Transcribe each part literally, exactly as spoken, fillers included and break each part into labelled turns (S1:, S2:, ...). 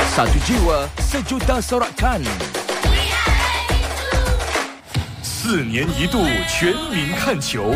S1: Satu jiwa, sejuta sorakan。
S2: 四年一度全民看球。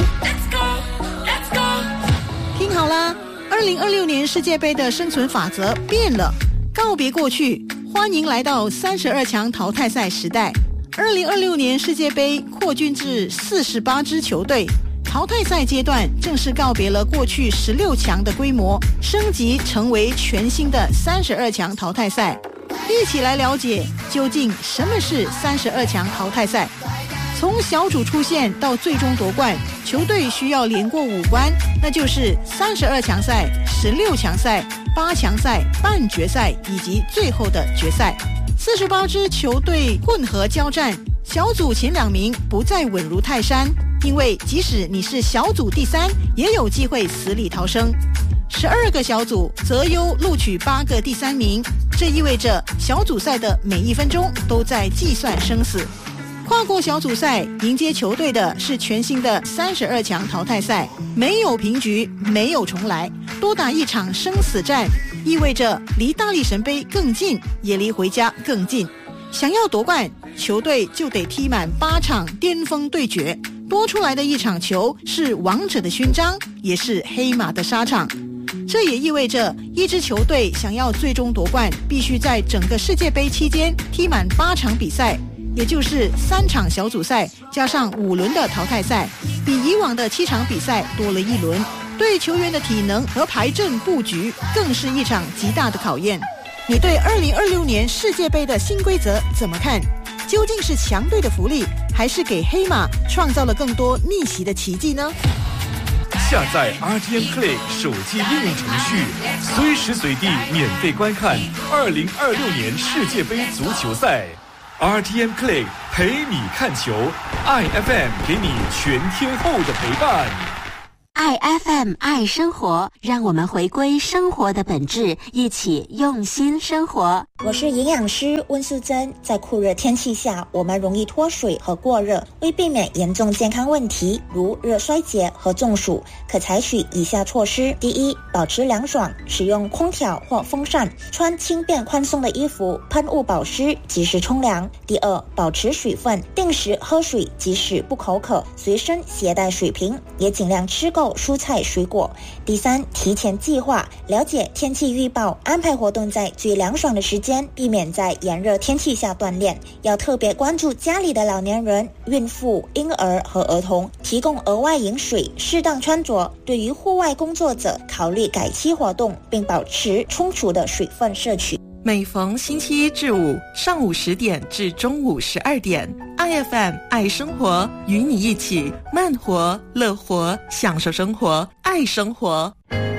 S3: 听好啦，二零二六年世界杯的生存法则变了，告别过去，欢迎来到三十二强淘汰赛时代。二零二六年世界杯扩军至四十八支球队，淘汰赛阶段正式告别了过去十六强的规模，升级成为全新的三十二强淘汰赛。一起来了解究竟什么是三十二强淘汰赛。从小组出线到最终夺冠，球队需要连过五关，那就是三十二强赛、十六强赛、八强赛、半决赛以及最后的决赛。四十八支球队混合交战，小组前两名不再稳如泰山，因为即使你是小组第三，也有机会死里逃生。十二个小组择优录取八个第三名，这意味着小组赛的每一分钟都在计算生死。跨过小组赛，迎接球队的是全新的三十二强淘汰赛，没有平局，没有重来，多打一场生死战，意味着离大力神杯更近，也离回家更近。想要夺冠，球队就得踢满八场巅峰对决，多出来的一场球是王者的勋章，也是黑马的沙场。这也意味着一支球队想要最终夺冠，必须在整个世界杯期间踢满八场比赛，也就是三场小组赛加上五轮的淘汰赛，比以往的七场比赛多了一轮。对球员的体能和排阵布局更是一场极大的考验。你对二零二六年世界杯的新规则怎么看？究竟是强队的福利，还是给黑马创造了更多逆袭的奇迹呢？
S2: 下载 R T M Play 手机应用程序，随时随地免费观看二零二六年世界杯足球赛。R T M Play 陪你看球，爱 F M 给你全天候的陪伴。
S4: 爱 F M 爱生活，让我们回归生活的本质，一起用心生活。
S5: 我是营养师温素珍。在酷热天气下，我们容易脱水和过热，为避免严重健康问题如热衰竭和中暑，可采取以下措施。第一，保持凉爽，使用空调或风扇，穿轻便宽松的衣服，喷雾保湿，及时冲凉。第二，保持水分，定时喝水，即使不口渴，随身携带水瓶，也尽量吃够蔬菜水果。第三，提前计划，了解天气预报，安排活动在最凉爽的时间，避免在炎热天气下锻炼。要特别关注家里的老年人、孕妇、婴儿和儿童，提供额外饮水，适当穿着。对于户外工作者，考虑改期活动，并保持充足的水分摄取。
S6: 每逢星期一至五上午十点至中午十二点， I F M 爱生活，与你一起慢活乐活，享受生活，爱生活。